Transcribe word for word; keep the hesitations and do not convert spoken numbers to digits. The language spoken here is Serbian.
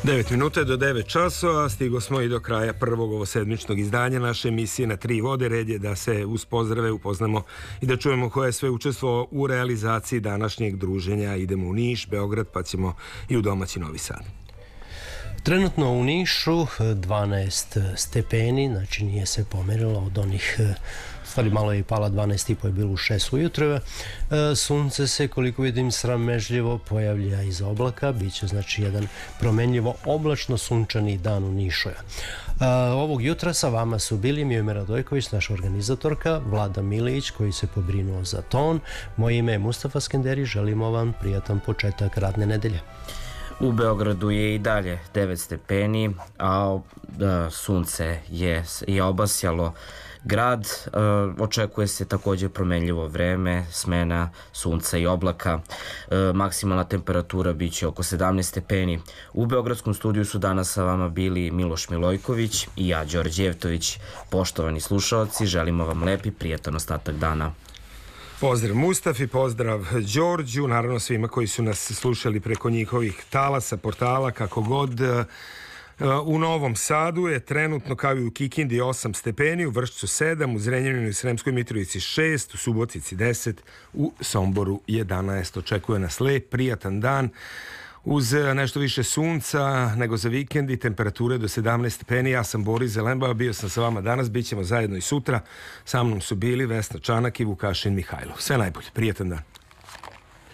devet minuta do devet časova, stigo smo i do kraja prvog ovosedmičnog izdanja naše emisije Na tri vode. Red je da se uz pozdrave upoznamo i da čujemo ko je sve učestvovao u realizaciji današnjeg druženja. Idemo u Niš, Beograd, pa ćemo i u domaći Novi Sad. Trenutno u Nišu dvanaest stepeni, znači nije se pomerilo od onih, stvari malo je i pala, dvanaest i po je bilo u šest ujutro. Sunce se, koliko vidim, sramežljivo pojavlja iz oblaka, bit će znači jedan promenljivo oblačno sunčani dan u Nišu. Ovog jutra sa vama su bili Mijomir Radojković, naša organizatorka, Vlada Milić koji se pobrinuo za ton. Moje ime je Mustafa Skenderi, želimo vam prijatan početak radne nedelje. U Beogradu je i dalje devet stepeni, a sunce je, je obasjalo grad. Očekuje se također promenljivo vreme, smena sunca i oblaka. Maksimalna temperatura bit će oko sedamnaest stepeni. U Beogradskom studiju su danas sa vama bili Miloš Milojković i ja, Đorđe Jevtović. Poštovani slušaoci, želimo vam lep i prijatan ostatak dana. Pozdrav Mustafi, pozdrav Đorđu, naravno svima koji su nas slušali preko njihovih talasa, portala, kako god. U Novom Sadu je trenutno, kao i u Kikindi, osam stepeni, u Vršcu sedam, u Zrenjaninu i Sremskoj Mitrovici šest, u Subotici deset, u Somboru jedanaest. Očekuje nas lep, prijatan dan uz nešto više sunca nego za vikend i temperature do sedamnaest stepeni. Ja sam Boris Zelenbao, bio sam sa vama danas, bit ćemo zajedno i sutra. Sa mnom su bili Vesna Čanak i Vukašin Mihajlov. Sve najbolje, prijatan dan.